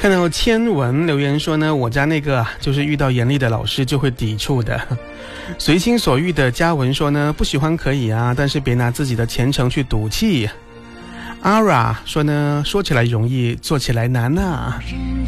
看到千文留言说呢，我家那个就是遇到严厉的老师就会抵触的。随心所欲的嘉文说呢，不喜欢可以啊，但是别拿自己的前程去赌气。阿 ra 说呢，说起来容易做起来难啊。